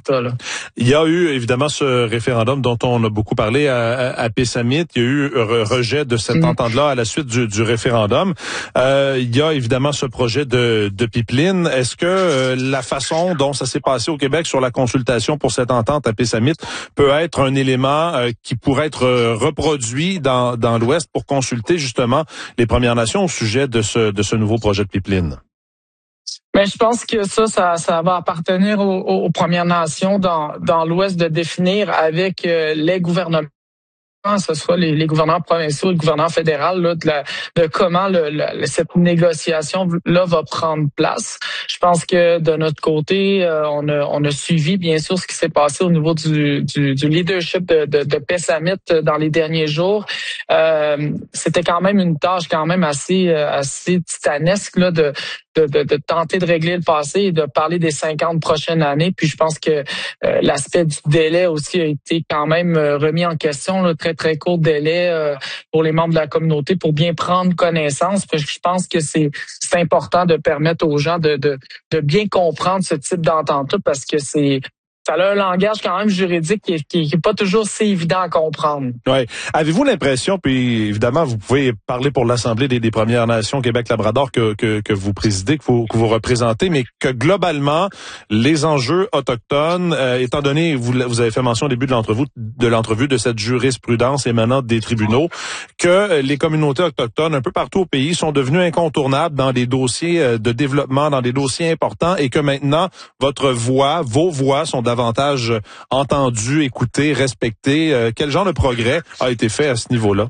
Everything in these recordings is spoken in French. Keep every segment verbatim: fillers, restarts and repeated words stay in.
l'État, là. Il y a eu évidemment ce référendum dont on a beaucoup parlé à, à, à Pessamit. Il y a eu un rejet de cette mmh. entente-là à la suite du, du référendum. Euh, il y a évidemment ce projet de, de pipeline. Est-ce que euh, la façon dont ça s'est passé au Québec sur la consultation pour cette entente à Pessamit peut être un élément euh, qui pourrait être euh, reproduit dans, dans l'Ouest pour consulter justement les Premières Nations au sujet de ce, de ce nouveau projet de pipeline? Mais je pense que ça, ça, ça va appartenir aux, aux Premières Nations dans, dans l'Ouest de définir avec euh, les gouvernements, que ce soit les, les gouverneurs provinciaux et le gouvernement fédéral, là, de, la, de comment le, le, cette négociation-là va prendre place. Je pense que de notre côté, euh, on, a, on a suivi bien sûr ce qui s'est passé au niveau du, du, du leadership de, de, de Pessamit dans les derniers jours. Euh, c'était quand même une tâche quand même assez, assez titanesque là, de De, de, de tenter de régler le passé et de parler des cinquante prochaines années. Puis je pense que euh, l'aspect du délai aussi a été quand même euh, remis en question, là, très, très court délai euh, pour les membres de la communauté pour bien prendre connaissance. Puis je pense que c'est, c'est important de permettre aux gens de, de, de bien comprendre ce type d'entente-là parce que c'est ça a un langage quand même juridique qui est, qui est pas toujours si évident à comprendre. Ouais. Avez-vous l'impression, puis évidemment, vous pouvez parler pour l'Assemblée des, des Premières Nations Québec-Labrador que, que, que vous présidez, que vous, que vous représentez, mais que globalement, les enjeux autochtones, euh, étant donné, vous, vous avez fait mention au début de l'entrevue, de l'entrevue de cette jurisprudence émanante des tribunaux, que les communautés autochtones, un peu partout au pays, sont devenues incontournables dans des dossiers de développement, dans des dossiers importants, et que maintenant, votre voix, vos voix sont davantage davantage entendu, écouté, respecté. Euh, quel genre de progrès a été fait à ce niveau-là?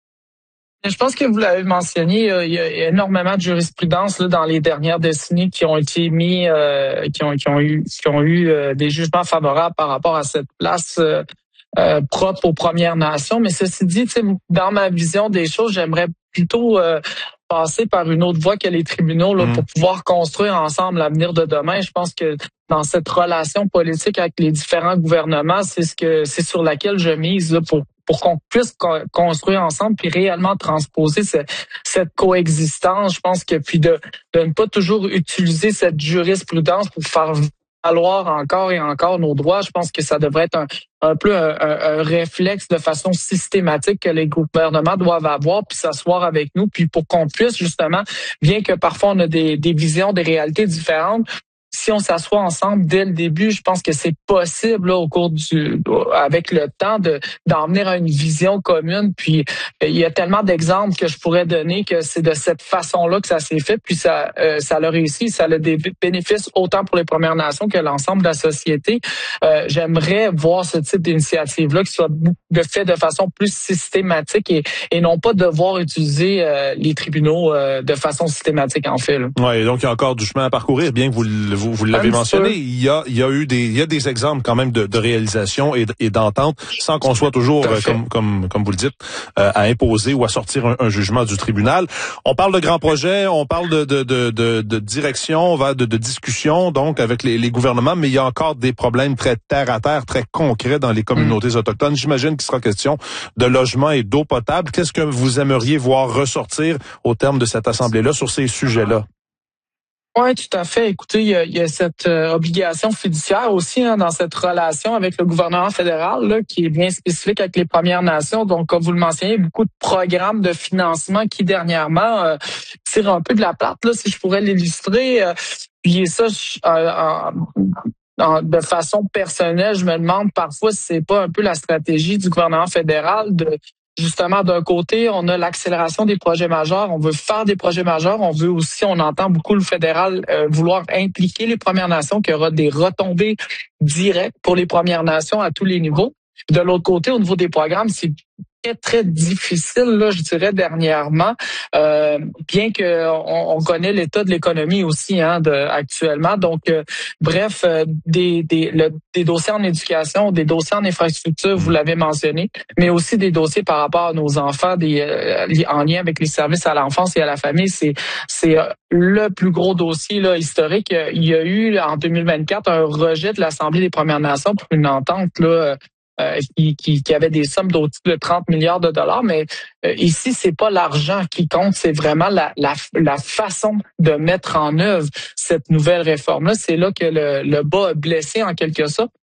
Je pense que vous l'avez mentionné, il y a énormément de jurisprudence là, dans les dernières décennies qui ont été mis, euh, qui ont qui ont eu qui ont eu euh, des jugements favorables par rapport à cette place euh, euh, propre aux Premières Nations. Mais ceci dit, dans ma vision des choses, j'aimerais plutôt euh, passer par une autre voie que les tribunaux là, mmh. pour pouvoir construire ensemble l'avenir de demain. Je pense que dans cette relation politique avec les différents gouvernements, c'est ce que c'est sur laquelle je mise là, pour pour qu'on puisse co- construire ensemble puis réellement transposer ce, cette coexistence. Je pense que puis de, de ne pas toujours utiliser cette jurisprudence pour faire valoir encore et encore nos droits. Je pense que ça devrait être un, un peu un, un, un réflexe de façon systématique que les gouvernements doivent avoir, puis s'asseoir avec nous, puis pour qu'on puisse justement, bien que parfois on a des, des visions, des réalités différentes, si on s'assoit ensemble dès le début, je pense que c'est possible là, au cours du, avec le temps, de d'en venir à une vision commune. Puis il y a tellement d'exemples que je pourrais donner que c'est de cette façon-là que ça s'est fait. Puis ça, euh, ça l'a réussi, ça a des bénéfices autant pour les Premières Nations que l'ensemble de la société. Euh, j'aimerais voir ce type d'initiative-là qui soit de fait de façon plus systématique et, et non pas devoir utiliser euh, les tribunaux euh, de façon systématique en fait. Oui, donc il y a encore du chemin à parcourir, bien que vous le Vous, vous l'avez mentionné, il y a il y a eu des il y a des exemples quand même de, de réalisation et, et d'entente sans qu'on soit toujours euh, comme comme comme vous le dites euh, à imposer ou à sortir un, un jugement du tribunal. On parle de grands projets, on parle de de de de, de direction, on va de, de discussion donc avec les, les gouvernements, mais il y a encore des problèmes très terre à terre, très concrets dans les communautés mmh. autochtones. J'imagine qu'il sera question de logement et d'eau potable. Qu'est-ce que vous aimeriez voir ressortir au terme de cette assemblée-là sur ces sujets-là? Oui, tout à fait. Écoutez, il y a, il y a cette euh, obligation fiduciaire aussi hein, dans cette relation avec le gouvernement fédéral là, qui est bien spécifique avec les Premières Nations. Donc, comme vous le mentionnez, beaucoup de programmes de financement qui, dernièrement, euh, tirent un peu de la plate, là, si je pourrais l'illustrer. Euh, puis ça, je, euh, en, en, de façon personnelle, je me demande parfois si c'est pas un peu la stratégie du gouvernement fédéral de justement, d'un côté, on a l'accélération des projets majeurs. On veut faire des projets majeurs. On veut aussi, on entend beaucoup le fédéral euh, vouloir impliquer les Premières Nations, qu'il y aura des retombées directes pour les Premières Nations à tous les niveaux. De l'autre côté, au niveau des programmes, c'est très, très difficile, là, je dirais, dernièrement, euh, bien que on, on connaît l'état de l'économie aussi hein, de, actuellement. Donc, euh, bref, euh, des, des, le, des dossiers en éducation, des dossiers en infrastructure, vous l'avez mentionné, mais aussi des dossiers par rapport à nos enfants, des euh, en lien avec les services à l'enfance et à la famille. C'est, c'est euh, le plus gros dossier là, historique. Il y a eu, en deux mille vingt-quatre, un rejet de l'Assemblée des Premières Nations pour une entente là, Euh, qui, qui, qui avait des sommes d'au-dessus de trente milliards de dollars, mais euh, ici, c'est pas l'argent qui compte, c'est vraiment la, la, la façon de mettre en œuvre cette nouvelle réforme-là. C'est là que le, le bas a blessé en quelque sorte.